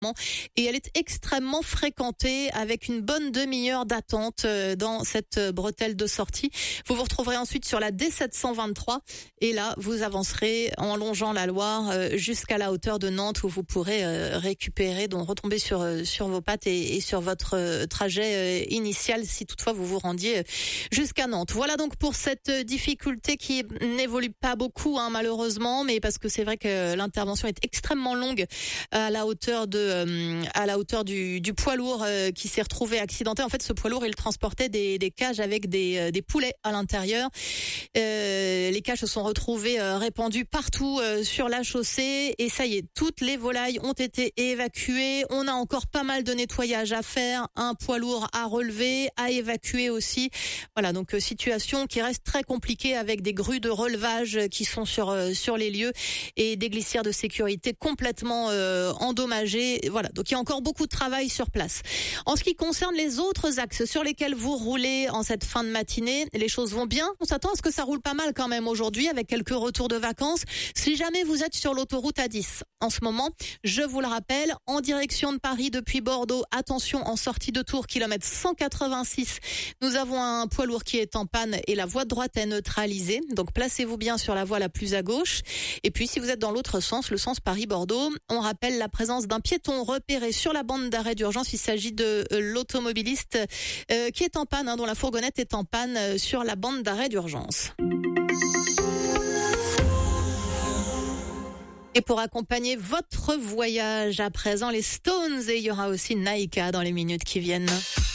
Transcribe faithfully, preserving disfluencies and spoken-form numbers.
et elle est extrêmement fréquentée avec une bonne demi-heure d'attente dans cette bretelle de sortie. Vous vous retrouverez ensuite sur la D sept cent vingt-trois et là vous avancerez en longeant la Loire jusqu'à la hauteur de Nantes où vous pourrez récupérer, donc retomber sur sur vos pattes et, et sur votre trajet initial si toutefois vous vous rendiez jusqu'à Nantes. Voilà donc pour cette difficulté qui n'évolue pas beaucoup hein, malheureusement, mais parce que c'est vrai que l'intervention est extrêmement longue à la hauteur de à la hauteur du, du poids lourd euh, qui s'est retrouvé accidenté. En fait, ce poids lourd, il transportait des, des cages avec des, euh, des poulets à l'intérieur. Euh, les cages se sont retrouvées euh, répandues partout euh, sur la chaussée et ça y est, toutes les volailles ont été évacuées. On a encore pas mal de nettoyage à faire, un poids lourd à relever, à évacuer aussi. Voilà, donc euh, situation qui reste très compliquée avec des grues de relevage qui sont sur euh, sur les lieux et des glissières de sécurité complètement euh, endommagées. Voilà, donc il y a encore beaucoup de travail sur place. En ce qui concerne les autres axes sur lesquels vous roulez en cette fin de matinée, les choses vont bien. On s'attend à ce que ça roule pas mal quand même aujourd'hui avec quelques retours de vacances. Si jamais vous êtes sur l'autoroute A dix en ce moment, je vous le rappelle, en direction de Paris depuis Bordeaux, attention en sortie de Tours, kilomètre cent quatre-vingt-six, nous avons un poids lourd qui est en panne et la voie de droite est neutralisée. Donc placez-vous bien sur la voie la plus à gauche. Et puis si vous êtes dans l'autre sens, le sens Paris-Bordeaux, on rappelle la présence d'un piéton repéré sur la bande d'arrêt d'urgence. Il s'agit de euh, l'automobiliste euh, qui est en panne, hein, dont la fourgonnette est en panne euh, sur la bande d'arrêt d'urgence. Et pour accompagner votre voyage à présent, les Stones, et il y aura aussi Naïka dans les minutes qui viennent.